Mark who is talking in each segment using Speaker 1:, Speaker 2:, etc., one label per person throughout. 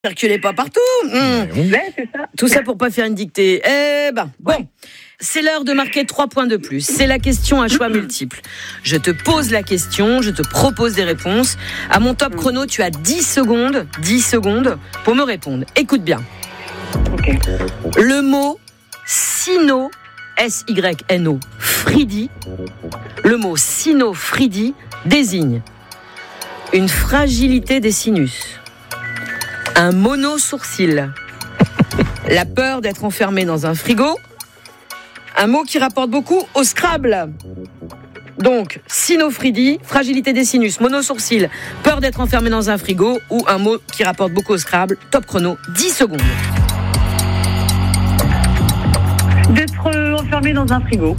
Speaker 1: Circulez pas partout.
Speaker 2: Ouais, c'est ça.
Speaker 1: Tout ça pour pas faire une dictée. Bon. C'est l'heure de marquer 3 points de plus. C'est la question à choix multiples. Je te pose la question, je te propose des réponses. À mon top chrono, tu as 10 secondes pour me répondre. Écoute bien.
Speaker 2: Ok.
Speaker 1: Le mot syno, S-Y-N-O, fridi, le mot syno-fridi désigne une fragilité des sinus, un monosourcil, la peur d'être enfermé dans un frigo, un mot qui rapporte beaucoup au Scrabble. Donc, sinophrydie, fragilité des sinus, monosourcil, peur d'être enfermé dans un frigo ou un mot qui rapporte beaucoup au Scrabble. Top chrono, 10 secondes.
Speaker 2: D'être enfermé dans un frigo.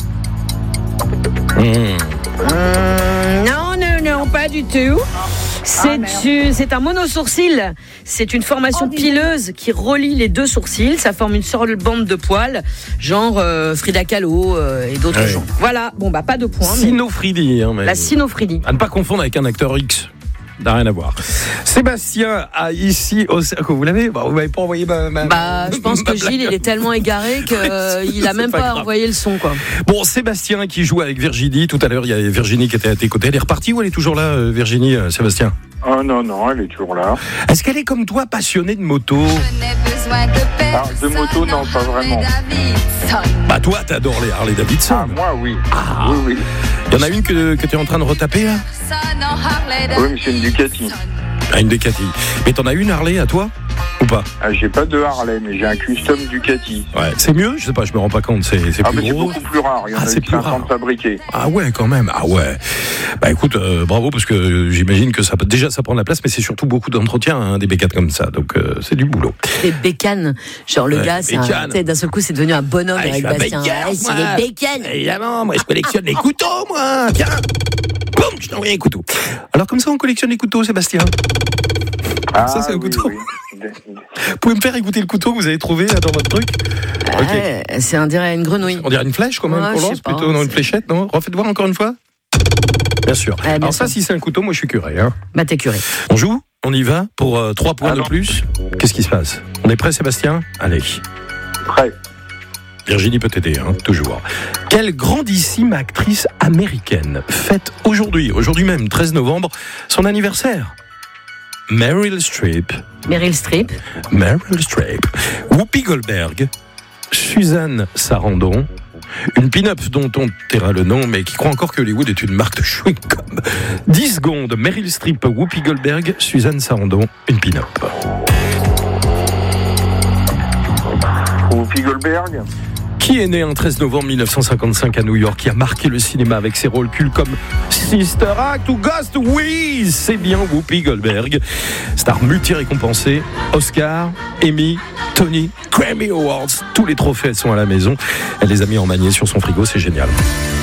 Speaker 1: Non, pas du tout. C'est un monosourcil. C'est une formation pileuse qui relie les deux sourcils. Ça forme une seule bande de poils, genre Frida Kahlo et d'autres gens. Voilà, pas de points.
Speaker 3: Sinophrydie.
Speaker 1: La sinophrydie.
Speaker 3: À ne pas confondre avec un acteur X. N'a rien à voir. Sébastien a ici vous l'avez vous m'avez pas envoyé
Speaker 1: je pense que Gilles il est tellement égaré qu'il a même pas envoyé le son quoi.
Speaker 3: Bon, Sébastien qui joue avec Virginie tout à l'heure, il y a Virginie qui était à tes côtés. Elle est repartie ou elle est toujours là, Virginie, Sébastien?
Speaker 4: Oh non, elle est toujours là.
Speaker 3: Est-ce qu'elle est comme toi passionnée de moto?
Speaker 4: Alors, de moto, non, pas vraiment.
Speaker 3: Toi t'adores les Harley Davidson.
Speaker 4: Moi oui. Oui.
Speaker 3: Il y en a une que tu es en train de retaper là?
Speaker 4: Oui, mais c'est une Ducati.
Speaker 3: Une Ducati. Mais t'en as une Harley à toi ou pas?
Speaker 4: J'ai pas de Harley, mais j'ai un custom Ducati.
Speaker 3: Ouais, c'est mieux? Je sais pas, je me rends pas compte. C'est plus
Speaker 4: mais c'est
Speaker 3: gros.
Speaker 4: beaucoup plus rare. Il y en a
Speaker 3: c'est
Speaker 4: eu
Speaker 3: plus
Speaker 4: 50
Speaker 3: rare.
Speaker 4: fabriqués.
Speaker 3: Ah ouais, quand même. Ah ouais. Écoute, bravo, parce que j'imagine que ça prend de la place, mais c'est surtout beaucoup d'entretien, des bécanes comme ça. Donc c'est du boulot.
Speaker 1: Des bécanes. Genre le gars, d'un seul coup, c'est devenu un bonhomme avec Bastien.
Speaker 3: C'est
Speaker 1: des bécanes.
Speaker 3: Évidemment, moi je collectionne les couteaux, moi. Tiens. Boum, je t'ai envoyé un couteau. Alors comme ça, on collectionne les couteaux, Sébastien. Ça, c'est un couteau.
Speaker 4: Oui.
Speaker 3: Vous pouvez me faire écouter le couteau que vous avez trouvé là, dans votre truc?
Speaker 1: Ouais, on dirait une grenouille.
Speaker 3: On dirait une flèche quand même, qu'on lance plutôt, une fléchette, non? Refaites voir encore une fois. Bien sûr. Alors ça, si c'est un couteau, moi je suis curé.
Speaker 1: T'es curé.
Speaker 3: On joue? On y va pour 3 points de plus? Qu'est-ce qui se passe? On est prêt, Sébastien? Allez.
Speaker 4: Prêt.
Speaker 3: Virginie peut t'aider, toujours. Quelle grandissime actrice américaine fête aujourd'hui même, 13 novembre, son anniversaire? Meryl Streep, Whoopi Goldberg, Suzanne Sarandon, une pin-up dont on taira le nom, mais qui croit encore que Hollywood est une marque de chewing-gum. 10 secondes, Meryl Streep, Whoopi Goldberg, Suzanne Sarandon, une pin-up.
Speaker 4: Whoopi Goldberg.
Speaker 3: Qui est né un 13 novembre 1955 à New York, qui a marqué le cinéma avec ses rôles cultes comme Sister Act ou Ghost? Oui, c'est bien Whoopi Goldberg. Star multi-récompensée, Oscar, Emmy, Tony, Grammy Awards. Tous les trophées, elles sont à la maison. Elle les a mis en manier sur son frigo, c'est génial.